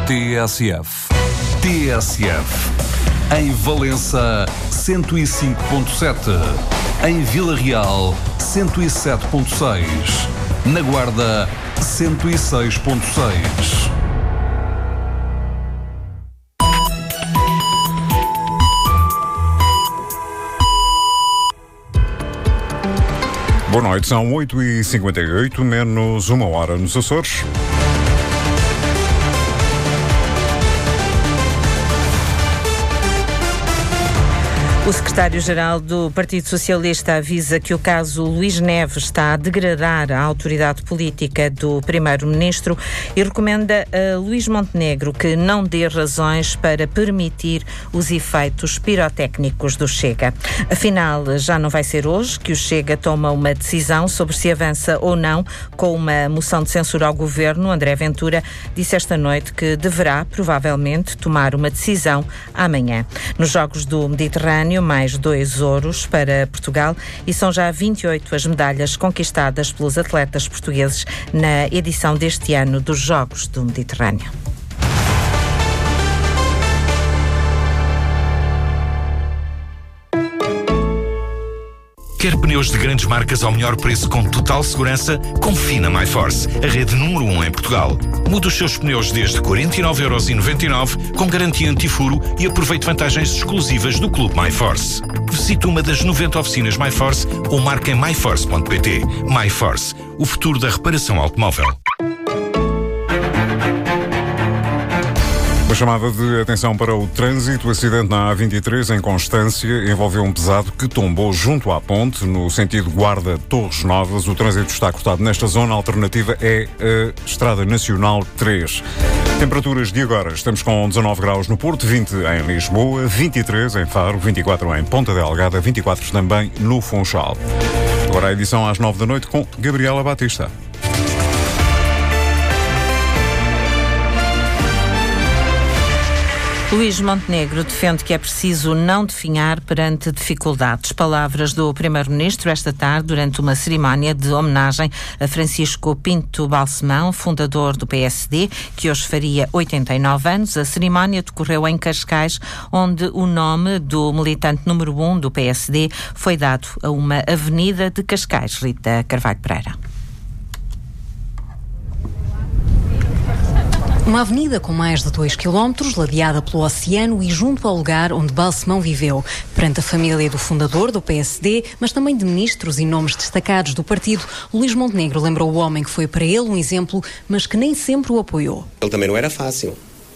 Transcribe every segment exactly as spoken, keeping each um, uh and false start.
T S F. T S F. Em Valença, cento e cinco ponto sete. Em Vila Real, cento e sete ponto seis. Na Guarda, cento e seis ponto seis. Boa noite, são oito e cinquenta e oito, menos uma hora nos Açores. O secretário-geral do Partido Socialista avisa que o caso Luís Neves está a degradar a autoridade política do primeiro-ministro e recomenda a Luís Montenegro que não dê razões para permitir os efeitos pirotécnicos do Chega. Afinal, já não vai ser hoje que o Chega toma uma decisão sobre se avança ou não com uma moção de censura ao governo. André Ventura disse esta noite que deverá, provavelmente, tomar uma decisão amanhã. Nos Jogos do Mediterrâneo, mais dois ouros para Portugal e são já vinte e oito as medalhas conquistadas pelos atletas portugueses na edição deste ano dos Jogos do Mediterrâneo. Quer pneus de grandes marcas ao melhor preço com total segurança? Confie na MyForce, a rede número um em Portugal. Mude os seus pneus desde quarenta e nove euros e noventa e nove com garantia antifuro e aproveite vantagens exclusivas do Clube MyForce. Visite uma das noventa oficinas MyForce ou marque em my force ponto p t. MyForce, o futuro da reparação automóvel. Uma chamada de atenção para o trânsito. O acidente na A vinte e três, em Constância, envolveu um pesado que tombou junto à ponte, no sentido Guarda-Torres Novas. O trânsito está cortado nesta zona. A alternativa é a Estrada Nacional três. Temperaturas de agora. Estamos com dezanove graus no Porto, vinte em Lisboa, vinte e três em Faro, vinte e quatro em Ponta Delgada, vinte e quatro também no Funchal. Agora a edição às nove da noite com Gabriela Batista. Luís Montenegro defende que é preciso não definhar perante dificuldades. Palavras do primeiro-ministro esta tarde durante uma cerimónia de homenagem a Francisco Pinto Balsemão, fundador do P S D, que hoje faria oitenta e nove anos. A cerimónia decorreu em Cascais, onde o nome do militante número um do P S D foi dado a uma avenida de Cascais. Rita Carvalho Pereira. Uma avenida com mais de dois quilómetros, ladeada pelo oceano e junto ao lugar onde Balsemão viveu, perante a família do fundador do P S D, mas também de ministros e nomes destacados do partido. Luís Montenegro lembrou o homem que foi para ele um exemplo, mas que nem sempre o apoiou. Ele também não era fácil.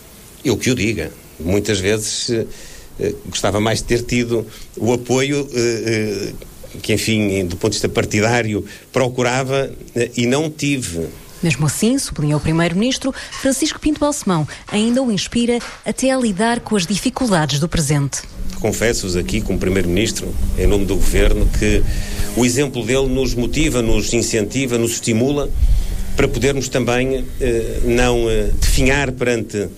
Eu que o diga. Muitas vezes eh, gostava mais de ter tido o apoio eh, eh, que, enfim, do ponto de vista partidário, procurava eh, e não tive. Mesmo assim, sublinhou o primeiro-ministro, Francisco Pinto Balsemão ainda o inspira até a lidar com as dificuldades do presente. Confesso-vos aqui, como primeiro-ministro, em nome do governo, que o exemplo dele nos motiva, nos incentiva, nos estimula para podermos também eh, não eh, definhar perante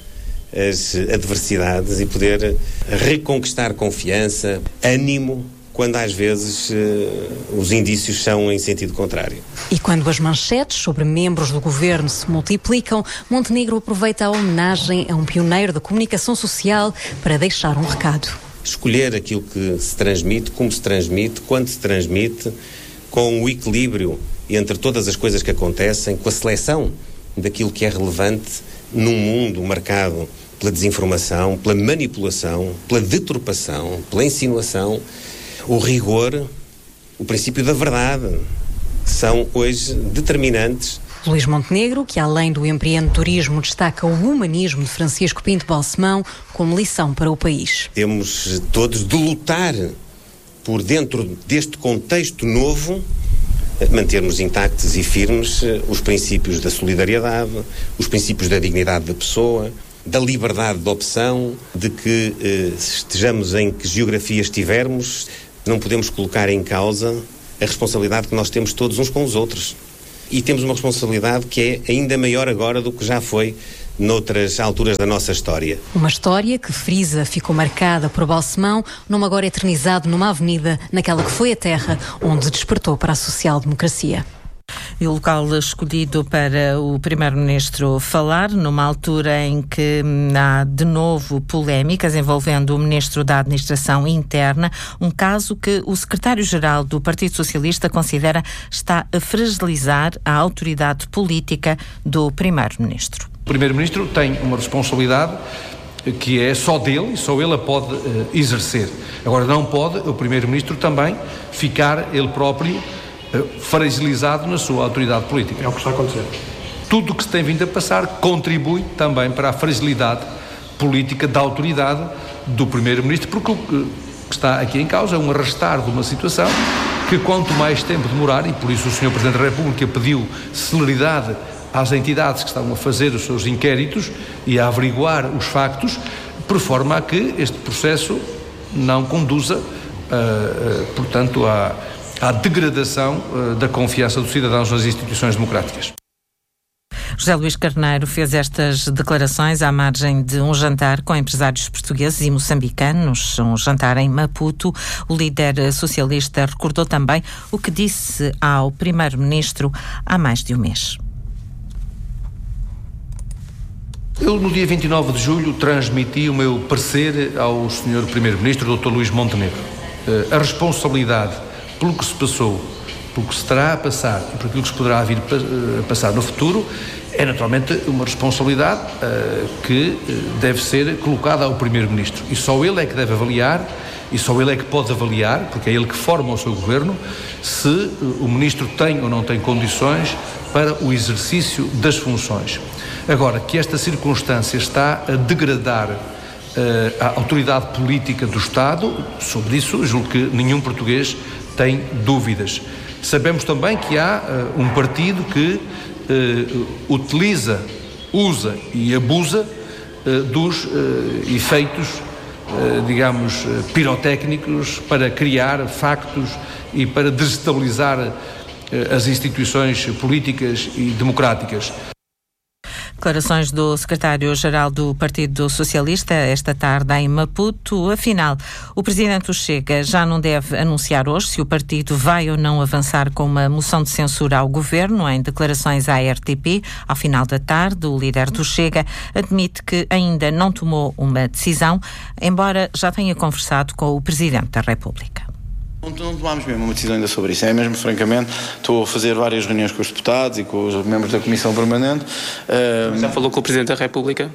as adversidades e poder reconquistar confiança, ânimo, quando às vezes uh, os indícios são em sentido contrário. E quando as manchetes sobre membros do governo se multiplicam, Montenegro aproveita a homenagem a um pioneiro da comunicação social para deixar um recado. Escolher aquilo que se transmite, como se transmite, quando se transmite, com o equilíbrio entre todas as coisas que acontecem, com a seleção daquilo que é relevante num mundo marcado pela desinformação, pela manipulação, pela deturpação, pela insinuação. O rigor, o princípio da verdade, são hoje determinantes. Luís Montenegro, que além do empreendedorismo destaca o humanismo de Francisco Pinto Balsemão como lição para o país. Temos todos de lutar por dentro deste contexto novo, mantermos intactos e firmes os princípios da solidariedade, os princípios da dignidade da pessoa, da liberdade de opção, de que eh, estejamos em que geografia estivermos, não podemos colocar em causa a responsabilidade que nós temos todos uns com os outros. E temos uma responsabilidade que é ainda maior agora do que já foi noutras alturas da nossa história. Uma história que, frisa, ficou marcada por Balsemão, nome agora eternizado numa avenida, naquela que foi a terra onde despertou para a social-democracia. E o local escolhido para o Primeiro-Ministro falar, numa altura em que há de novo polémicas envolvendo o Ministro da Administração Interna, um caso que o Secretário-Geral do Partido Socialista considera está a fragilizar a autoridade política do Primeiro-Ministro. O Primeiro-Ministro tem uma responsabilidade que é só dele e só ele a pode uh, exercer. Agora, não pode o Primeiro-Ministro também ficar ele próprio uh, fragilizado na sua autoridade política. É o que está a acontecer. Tudo o que se tem vindo a passar contribui também para a fragilidade política da autoridade do Primeiro-Ministro, porque o que está aqui em causa é um arrastar de uma situação que, quanto mais tempo demorar, e por isso o senhor Presidente da República pediu celeridade às entidades que estavam a fazer os seus inquéritos e a averiguar os factos, por forma a que este processo não conduza, uh, uh, portanto, à, à degradação uh, da confiança dos cidadãos nas instituições democráticas. José Luís Carneiro fez estas declarações à margem de um jantar com empresários portugueses e moçambicanos, um jantar em Maputo. O líder socialista recordou também o que disse ao Primeiro-Ministro há mais de um mês. Eu, no dia vinte e nove de julho, transmiti o meu parecer ao senhor Primeiro-Ministro, doutor Luís Montenegro. A responsabilidade pelo que se passou, pelo que se estará a passar e por aquilo que se poderá vir a passar no futuro, é naturalmente uma responsabilidade uh, que deve ser colocada ao Primeiro-Ministro. E só ele é que deve avaliar, e só ele é que pode avaliar, porque é ele que forma o seu governo, se uh, o Ministro tem ou não tem condições para o exercício das funções. Agora, que esta circunstância está a degradar uh, a autoridade política do Estado, sobre isso julgo que nenhum português tem dúvidas. Sabemos também que há uh, um partido que uh, utiliza, usa e abusa uh, dos uh, efeitos, uh, digamos, uh, pirotécnicos para criar factos e para desestabilizar uh, as instituições políticas e democráticas. Declarações do secretário-geral do Partido Socialista esta tarde em Maputo. Afinal, o presidente do Chega já não deve anunciar hoje se o partido vai ou não avançar com uma moção de censura ao governo. Em declarações à R T P, ao final da tarde, o líder do Chega admite que ainda não tomou uma decisão, embora já tenha conversado com o presidente da República. Não, não tomámos mesmo uma decisão ainda sobre isso, é mesmo, francamente, estou a fazer várias reuniões com os deputados e com os membros da Comissão Permanente. Uh, já falou com o Presidente da República?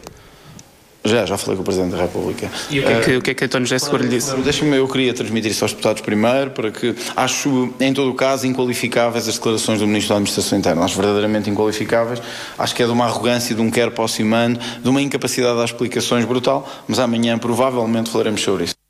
Já, já falei com o Presidente da República. E o que é que, uh, o que, é que António José Seguro lhe disse? Deixa-me, eu queria transmitir isso aos deputados primeiro, para que, acho, em todo o caso, inqualificáveis as declarações do Ministro da Administração Interna. Acho verdadeiramente inqualificáveis. Acho que é de uma arrogância, de um quer posse humano, de uma incapacidade de explicações brutal, mas amanhã provavelmente falaremos sobre isso.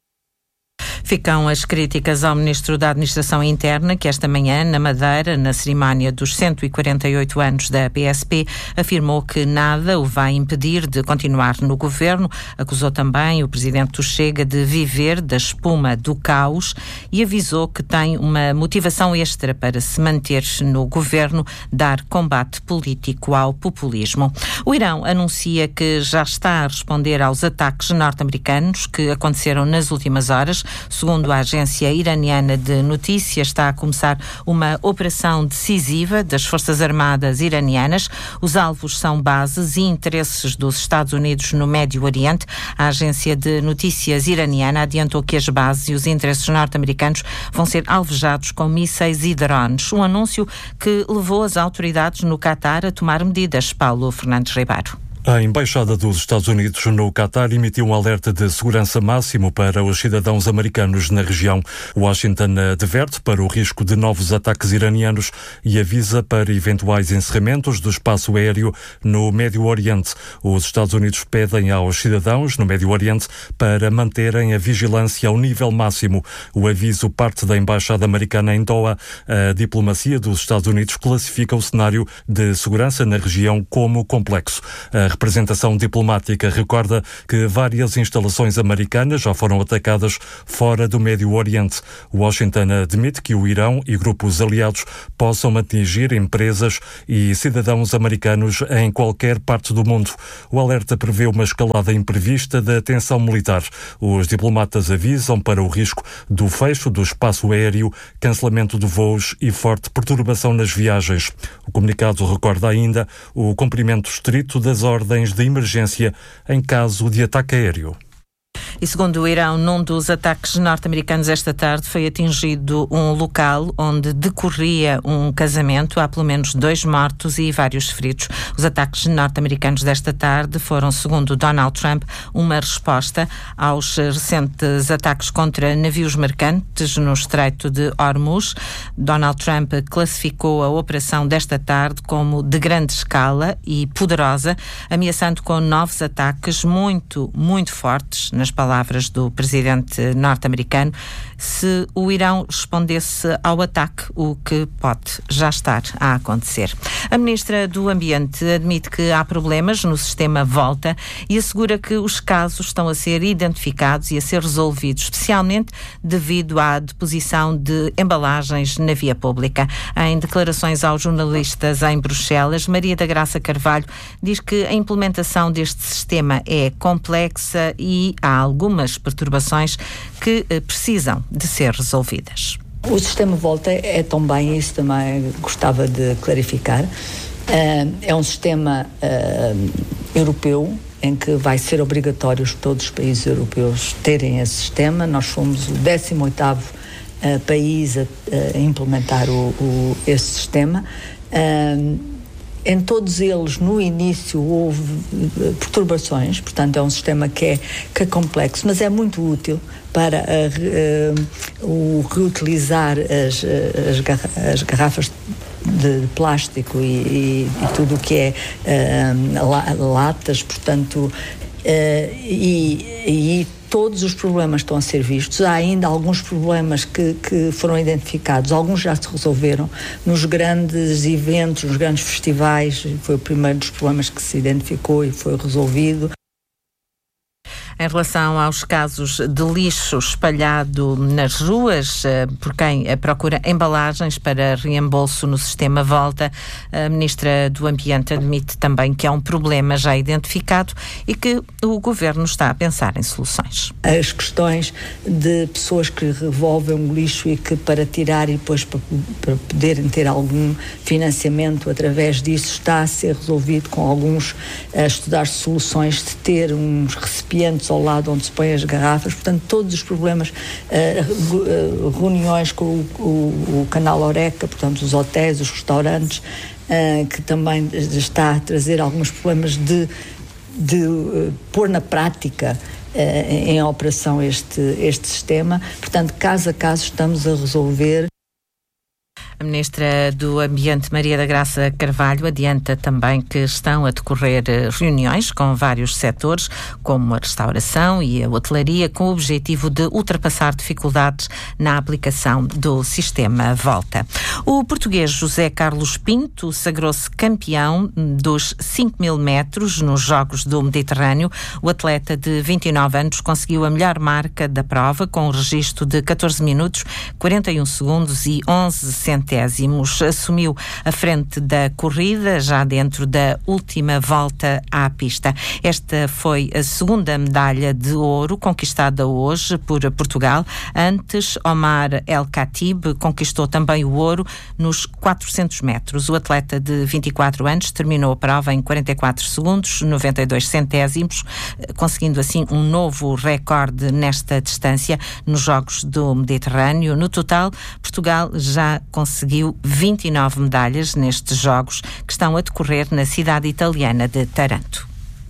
Ficam as críticas ao Ministro da Administração Interna, que esta manhã, na Madeira, na cerimónia dos cento e quarenta e oito anos da P S P, afirmou que nada o vai impedir de continuar no governo. Acusou também o presidente do Chega de viver da espuma do caos e avisou que tem uma motivação extra para se manter no governo, dar combate político ao populismo. O Irão anuncia que já está a responder aos ataques norte-americanos que aconteceram nas últimas horas. Segundo a agência iraniana de notícias, está a começar uma operação decisiva das Forças Armadas iranianas. Os alvos são bases e interesses dos Estados Unidos no Médio Oriente. A agência de notícias iraniana adiantou que as bases e os interesses norte-americanos vão ser alvejados com mísseis e drones. Um anúncio que levou as autoridades no Catar a tomar medidas. Paulo Fernandes Ribeiro. A Embaixada dos Estados Unidos no Catar emitiu um alerta de segurança máximo para os cidadãos americanos na região. Washington adverte para o risco de novos ataques iranianos e avisa para eventuais encerramentos do espaço aéreo no Médio Oriente. Os Estados Unidos pedem aos cidadãos no Médio Oriente para manterem a vigilância ao nível máximo. O aviso parte da Embaixada Americana em Doha. A diplomacia dos Estados Unidos classifica o cenário de segurança na região como complexo. A representação diplomática recorda que várias instalações americanas já foram atacadas fora do Médio Oriente. Washington admite que o Irão e grupos aliados possam atingir empresas e cidadãos americanos em qualquer parte do mundo. O alerta prevê uma escalada imprevista da tensão militar. Os diplomatas avisam para o risco do fecho do espaço aéreo, cancelamento de voos e forte perturbação nas viagens. O comunicado recorda ainda o cumprimento estrito das ordens de emergência em caso de ataque aéreo. E segundo o Irão, num dos ataques norte-americanos esta tarde foi atingido um local onde decorria um casamento. Há pelo menos dois mortos e vários feridos. Os ataques norte-americanos desta tarde foram, segundo Donald Trump, uma resposta aos recentes ataques contra navios mercantes no Estreito de Hormuz. Donald Trump classificou a operação desta tarde como de grande escala e poderosa, ameaçando com novos ataques muito, muito fortes, nas palavras do presidente norte-americano, se o Irão respondesse ao ataque, o que pode já estar a acontecer. A ministra do Ambiente admite que há problemas no sistema Volta e assegura que os casos estão a ser identificados e a ser resolvidos, especialmente devido à deposição de embalagens na via pública. Em declarações aos jornalistas em Bruxelas, Maria da Graça Carvalho diz que a implementação deste sistema é complexa e há algumas perturbações que eh, precisam de ser resolvidas. O sistema Volta é também, isso também gostava de clarificar, uh, é um sistema uh, europeu em que vai ser obrigatório todos os países europeus terem esse sistema. Nós fomos o décimo oitavo uh, país a, a implementar o, o, esse sistema. Uh, Em todos eles, no início, houve perturbações, portanto é um sistema que é, que é complexo, mas é muito útil para uh, uh, o reutilizar as, as, garra- as garrafas de plástico e, e, e tudo o que é uh, la- latas, portanto, uh, e, e todos os problemas estão a ser vistos. Há ainda alguns problemas que, que foram identificados, alguns já se resolveram nos grandes eventos, nos grandes festivais, foi o primeiro dos problemas que se identificou e foi resolvido. Em relação aos casos de lixo espalhado nas ruas, por quem procura embalagens para reembolso no sistema Volta, a Ministra do Ambiente admite também que há um problema já identificado e que o Governo está a pensar em soluções. As questões de pessoas que revolvem o lixo e que para tirar e depois para, para poderem ter algum financiamento através disso está a ser resolvido com alguns a estudar soluções de ter uns recipientes ao lado onde se põem as garrafas, portanto todos os problemas, uh, uh, reuniões com o, o, o canal Oreca, portanto os hotéis, os restaurantes, uh, que também está a trazer alguns problemas de, de uh, pôr na prática uh, em operação este, este sistema, portanto caso a caso estamos a resolver. A Ministra do Ambiente, Maria da Graça Carvalho, adianta também que estão a decorrer reuniões com vários setores, como a restauração e a hotelaria, com o objetivo de ultrapassar dificuldades na aplicação do sistema Volta. O português José Carlos Pinto sagrou-se campeão dos cinco mil metros nos Jogos do Mediterrâneo. O atleta de vinte e nove anos conseguiu a melhor marca da prova, com um registro de catorze minutos, quarenta e um segundos e onze centésimos. Assumiu a frente da corrida, já dentro da última volta à pista. Esta foi a segunda medalha de ouro conquistada hoje por Portugal. Antes, Omar El Khatib conquistou também o ouro nos quatrocentos metros. O atleta de vinte e quatro anos terminou a prova em quarenta e quatro segundos, noventa e dois centésimos, conseguindo assim um novo recorde nesta distância nos Jogos do Mediterrâneo. No total, Portugal já conseguiu conseguiu vinte e nove medalhas nestes Jogos que estão a decorrer na cidade italiana de Taranto.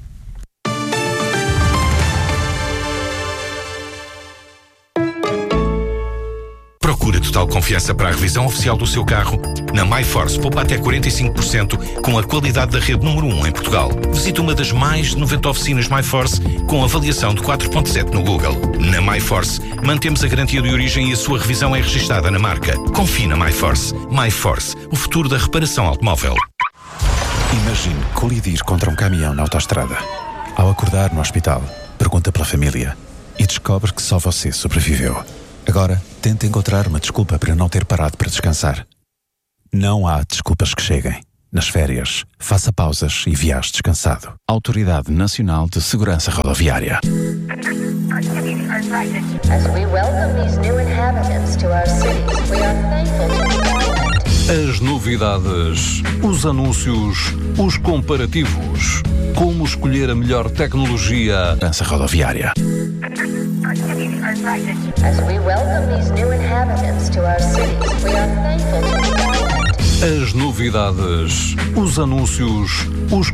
Procura total confiança para a revisão oficial do seu carro? Na MyForce, poupa até quarenta e cinco por cento com a qualidade da rede número um em Portugal. Visite uma das mais de noventa oficinas MyForce com avaliação de quatro ponto sete no Google. Na MyForce, mantemos a garantia de origem e a sua revisão é registada na marca. Confie na MyForce. MyForce, o futuro da reparação automóvel. Imagine colidir contra um caminhão na autoestrada. Ao acordar no hospital, pergunta pela família e descobre que só você sobreviveu. Agora, tente encontrar uma desculpa para não ter parado para descansar. Não há desculpas que cheguem. Nas férias, faça pausas e viaje descansado. Autoridade Nacional de Segurança Rodoviária. As we welcome these new inhabitants to our cities, we are thankful to As novidades, os anúncios, os comparativos. Como escolher a melhor tecnologia. Segurança Rodoviária. As we welcome these new inhabitants to our cities, we are thankful to As novidades, os anúncios, os